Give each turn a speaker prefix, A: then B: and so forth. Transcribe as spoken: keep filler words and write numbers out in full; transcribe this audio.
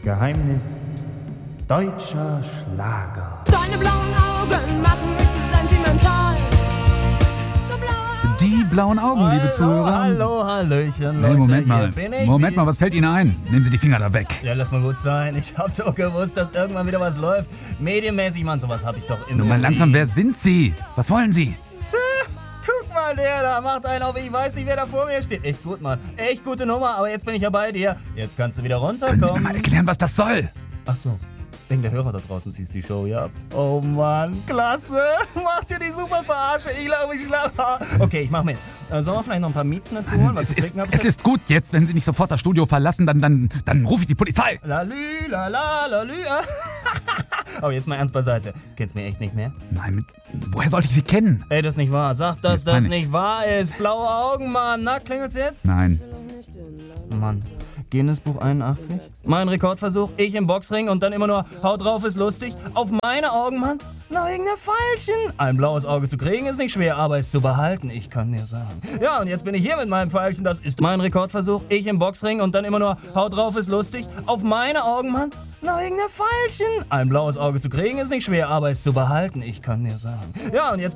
A: Geheimnis deutscher Schlager.
B: Deine blauen Augen machen mich so sentimental. So blau.
C: Die blauen Augen, liebe
A: Hallo,
C: Zuhörer.
A: Hallo, Hallöchen,
C: Nee,
A: Leute,
C: Moment
A: hier
C: mal.
A: bin ich
C: Moment
A: wieder.
C: mal, was fällt Ihnen ein? Nehmen Sie die Finger da weg.
A: Ja, lass mal gut sein. Ich hab doch gewusst, dass irgendwann wieder was läuft. Medienmäßig, Mann, sowas hab ich doch immer.
C: Nun mal langsam, wer sind Sie? Was wollen Sie?
A: Guck mal, der da macht einen auf, ich weiß nicht, wer da vor mir steht. Echt gut, Mann. Echt gute Nummer, aber jetzt bin ich ja bei dir. Jetzt kannst du wieder runterkommen.
C: Können Sie mir mal erklären, was das soll?
A: Ach so. Wegen der Hörer da draußen siehst die Show, ja. Oh Mann, klasse. Macht ihr die super Verarsche. Ich glaube, ich schlafe. Okay, ich mach mit. Äh, sollen wir vielleicht noch ein paar Miezen dazu holen? Was
C: Es
A: zu
C: ist,
A: trinken hab?
C: es ist gut jetzt, wenn Sie nicht sofort das Studio verlassen, dann, dann, dann rufe ich die Polizei.
A: Lalü, lala, lalü. Aber jetzt mal ernst beiseite. Kennst mich echt nicht mehr?
C: Nein, mit, woher sollte ich Sie kennen?
A: Ey, das ist nicht wahr. Sag, dass
C: ist
A: das
C: peinlich.
A: nicht wahr ist. Blaue Augen, Mann. Na, klingelt's jetzt?
C: Nein.
A: Mann. Guinness-Buch einundachtzig? Mein Rekordversuch, ich im Boxring und dann immer nur haut drauf ist lustig. Auf meine Augen, Mann? Na, wegen der Pfeilchen. Ein blaues Auge zu kriegen ist nicht schwer, aber es zu behalten, ich kann dir sagen. Ja, und jetzt bin ich hier mit meinem Pfeilchen, das ist mein Rekordversuch, ich im Boxring und dann immer nur haut drauf ist lustig. Auf meine Augen, Mann? Na, wegen der Pfeilchen. Ein blaues Auge zu kriegen ist nicht schwer, aber es zu behalten, ich kann dir sagen. Ja, und jetzt